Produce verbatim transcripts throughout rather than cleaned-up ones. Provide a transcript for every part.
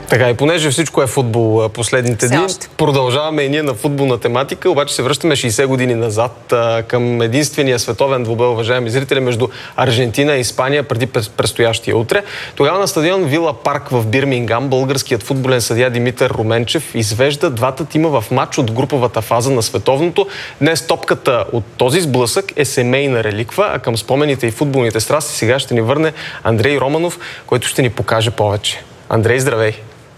Така, и понеже всичко е футбол последните дни, продължаваме и ние на футболна тематика, обаче се връщаме шейсет години назад а, към единствения световен двубой, уважаеми зрители, между Аржентина и Испания преди предстоящия утре. Тогава на стадион Вила Парк в Бирмингам българският футболен съдия Димитър Руменчев извежда двата тима в матч от груповата фаза на световното. Днес топката от този сблъсък е семейна реликва, а към спомените и футболните страсти сега ще ни върне Андрей Романов, който ще ни покаже повече. Андрей, здравей!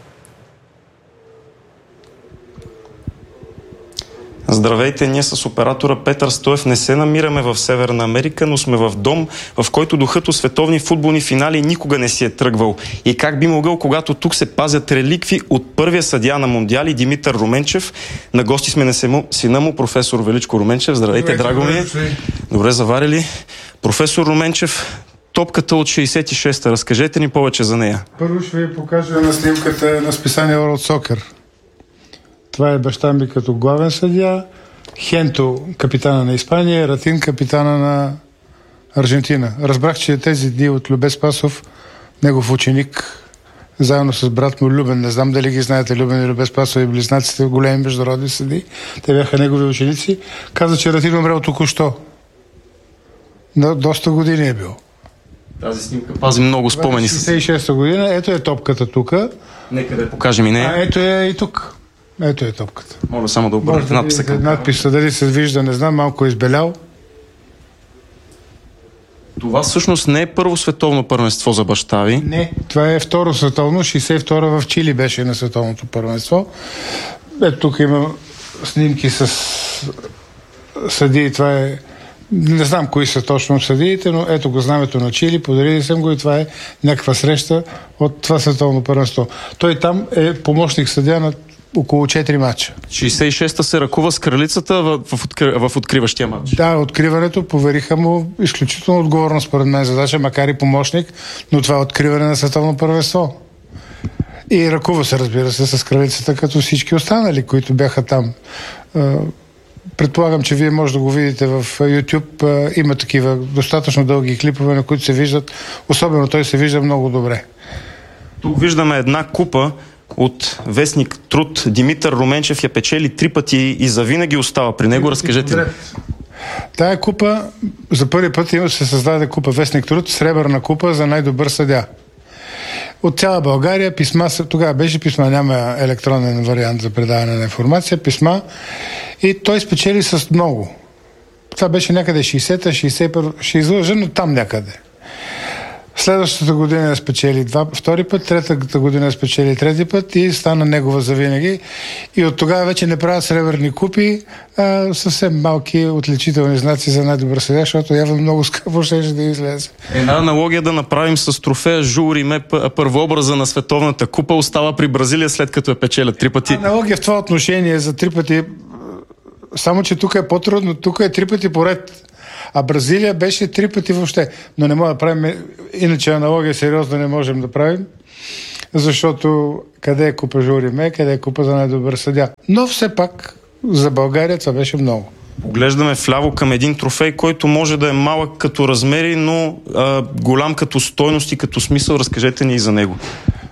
Здравейте, ние с оператора Петър Стоев не се намираме в Северна Америка, но сме в дом, в който духът от световни футболни финали никога не си е тръгвал. И как би могъл, когато тук се пазят реликви от първия съдия на Мондиали Димитър Руменчев. На гости сме на сина му, професор Величко Руменчев. Здравейте, драго ми. Добре заварили. Професор Руменчев, топката от шейсет и шеста. Разкажете ни повече за нея. Първо ще ви покажа на снимката на списание World Soccer. Това е баща ми като главен съдия, Хенто, капитана на Испания, Ратин, капитана на Аржентина. Разбрах, че тези дни от Любе Спасов, негов ученик, заедно с брат му Любен, не знам дали ги знаете, Любен и Любе Спасов и близнаците, големи международни съдии, те бяха негови ученици, каза, че Ратин умрел току-що. Но доста години е бил. Тази снимка пази много спомени. шейсет и шеста година, ето е топката тук. Нека да покажем и нея. А ето е и тук. Ето е топката. Моля само да обърнете надписа към... Надписа, дали се вижда, не знам, малко е избелял. Това всъщност не е първо световно първенство за баща ви. Не, това е второ световно. шейсет и втора в Чили беше на световното първенство. Ето тук има снимки с съдии. Това е... Не знам кои са точно съдиите, но ето го знамето на Чили, подарили съм го и това е някаква среща от това световно първенство. Той там е помощник съдия на около четири матча. шейсет и шеста се ръкува с кралицата в, в, откри... в откриващия матч. Да, откриването повериха му изключително отговорна според мен задача, макар и помощник, но това е откриване на световно първенство. И ръкува се, разбира се, с кралицата, като всички останали, които бяха там. Предполагам, че вие може да го видите в YouTube. Има такива достатъчно дълги клипове, на които се виждат. Особено той се вижда много добре. Тук виждаме една купа от вестник Труд. Димитър Руменчев я печели три пъти и завинаги остава при него. Разкажете ми. Тая купа, за първи път има се създаде купа Вестник Труд, сребърна купа за най-добър съдия. От цяла България писма, тогава беше писма, няма електронен вариант за предаване на информация, писма и той спечели с много. Това беше някъде шейсета, шейсет и първа, ще излъжа, но там някъде. Следващата година я спечели два, втори път, третата година я спечели трети път и стана негова завинаги. И от тогава вече не правят сребърни купи, а съвсем малки отличителни знаци за най-добър съдия, защото явно много скъпо ще да излезе. Една аналогия да направим с трофея Жул Риме, първообраза на световната купа, остава при Бразилия след като я печелят три пъти. Аналогия в това отношение за три пъти, само че тук е по-трудно, тук е три пъти поред. А Бразилия беше три пъти въобще. Но не можем да правим, иначе аналогия сериозно не можем да правим, защото къде е купа Жул Риме, къде е купа за най-добър съдия. Но все пак за България това беше много. Поглеждаме вляво към един трофей, който може да е малък като размери, но а, голям като стойност и като смисъл. Разкажете ни и за него.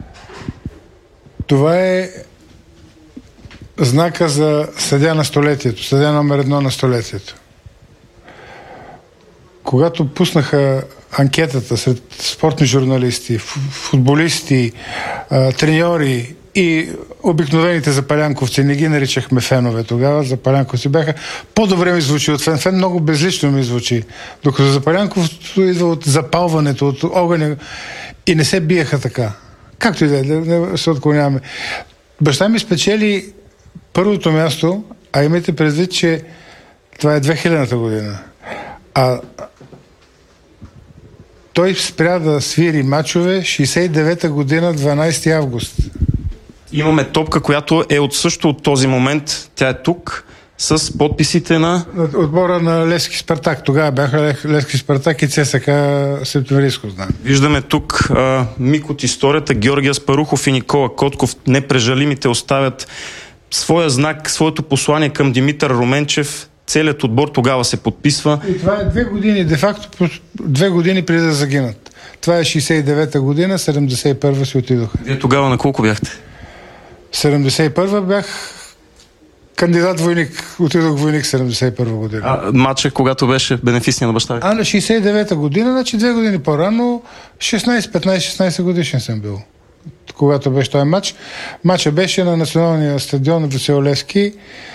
Това е знака за съдия на столетието, съдия номер едно на столетието. Когато пуснаха анкетата сред спортни журналисти, футболисти, треньори и обикновените запалянковци, не ги наричахме фенове тогава, запалянковци бяха, по-добре ми звучи от фен. Фен много безлично ми звучи. Докато запалянковцето идва от запалването, от огъня и не се биеха така. Както и да е, да се отклоняваме. Баща ми спечели първото място, а имайте предвид, че това е две хилядната година. А той спря да свири мачове шейсет и девета година, дванайсети август. Имаме топка, която е от също от този момент. Тя е тук с подписите на... Отбора на Левски Спартак. Тогава бяха Левски Спартак и ЦСКА Септемврийско, знам. Виждаме тук а, миг от историята. Георги Аспарухов и Никола Котков, непрежалимите, оставят своя знак, своето послание към Димитър Руменчев. Целият отбор тогава се подписва. И това е две години, де-факто две години преди да загинат. Това е шейсет и девета година, седемдесет и първа си отидоха. Вие тогава на колко бяхте? седемдесет и първа бях кандидат войник. Отидох войник седемдесет и първа година. А матчът, когато беше бенефисния на баща ви? А на шейсет и девета година, значи две години по-рано, шестнайсет, петнайсет, шестнайсет годишен съм бил. Когато беше този матч. Матчът беше на националния стадион Васил Левски.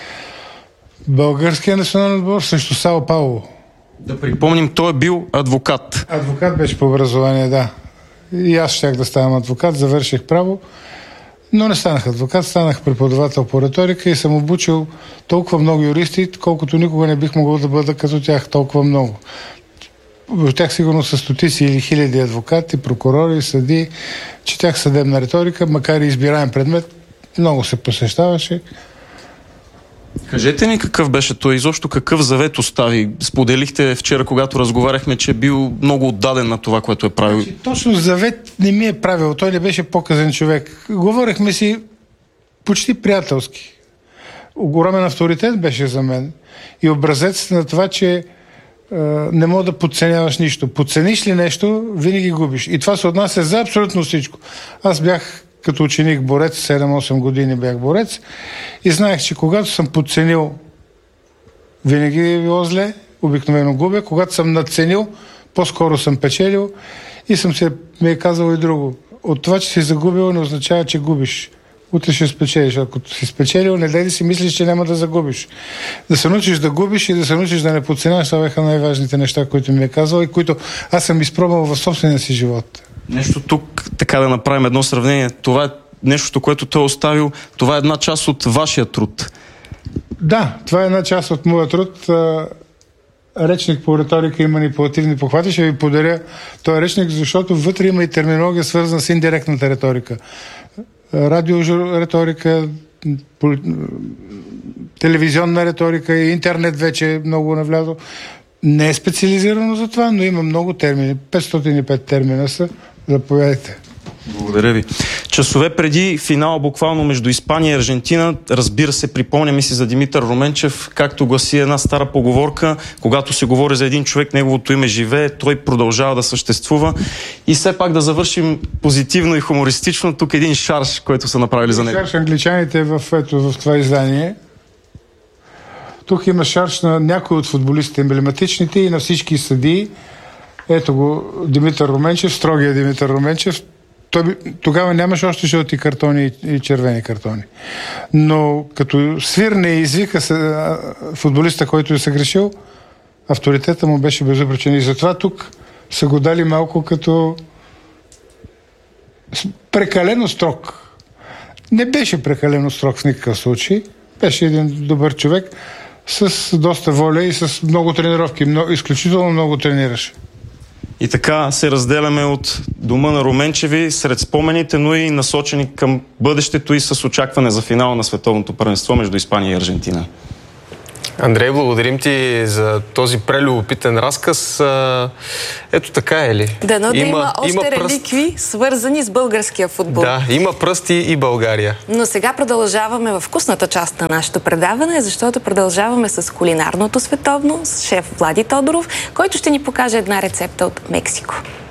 Българския национален отбор срещу Сао Пауло. Да припомним, той е бил адвокат. Адвокат беше по образование, да. И аз щях да ставам адвокат, завърших право, но не станах адвокат, станах преподавател по риторика и съм обучил толкова много юристи, колкото никога не бих могъл да бъда като тях, толкова много. В тях сигурно са стотици или хиляди адвокати, прокурори, съди, четях съдебна риторика, макар и избираем предмет, много се посещаваше. Кажете ни какъв беше той, изобщо какъв завет остави? Споделихте вчера, когато разговаряхме, че е бил много отдаден на това, което е правил. Значи, точно завет не ми е правил, той не беше по-казен човек. Говорехме си почти приятелски. Огромен авторитет беше за мен и образец на това, че е, не мога да подценяваш нищо. Подцениш ли нещо, винаги губиш. И това се отнася за абсолютно всичко. Аз бях като ученик борец, седем-осем години бях борец и знаех, че когато съм подценил, винаги е било зле, обикновено губя, когато съм надценил, по-скоро съм печелил и съм се ми е казал и друго. От това, че си загубил, не означава, че губиш. Утре ще спечелиш. Ако си спечелил, не дай да си мислиш, че няма да загубиш. Да се научиш да губиш и да се научиш да не подценяваш, това бяха най-важните неща, които ми е казал и които аз съм изпробвал в собствения си живот. Нещо тук, така да направим едно сравнение. Това е нещото, което той е оставил. Това е една част от вашия труд. Да, това е една част от моя труд. Речник по риторика и манипулативни похвати. Ще ви подаря този речник, защото вътре има и терминология, свързана с индиректната риторика. Радио риторика, телевизионна риторика и интернет вече е много навлязо. Не е специализирано за това, но има много термини. петстотин и пет термина са. Заповядайте. Благодаря ви. Часове преди финала буквално между Испания и Аржентина, разбира се, припомняме си за Димитър Руменчев, както гласи една стара поговорка, когато се говори за един човек, неговото име живее, той продължава да съществува. И все пак да завършим позитивно и хумористично. Тук един шарж, който са направили за него. Шарж англичаните в, ето, в това издание. Тук има шарж на някои от футболистите, емблематичните и на всички съдии. Ето го Димитър Руменчев, строгия Димитър Руменчев. Той, тогава нямаше още жълти картони и червени картони. Но като свирне и извика се, футболиста, който е съгрешил, авторитета му беше безупречен. И затова тук са го дали малко като прекалено строг. Не беше прекалено строг в никакъв случай. Беше един добър човек с доста воля и с много тренировки. Много, изключително много тренираше. И така се разделяме от дома на Руменчеви сред спомените, но и насочени към бъдещето и с очакване за финал на световното първенство между Испания и Аржентина. Андрей, благодарим ти за този прелюбопитен разказ. Ето така е ли? Да, но да има, има още има реликви, пръст... свързани с българския футбол. Да, има пръсти и България. Но сега продължаваме във вкусната част на нашето предаване, защото продължаваме с кулинарното световно, с шеф Влади Тодоров, който ще ни покаже една рецепта от Мексико.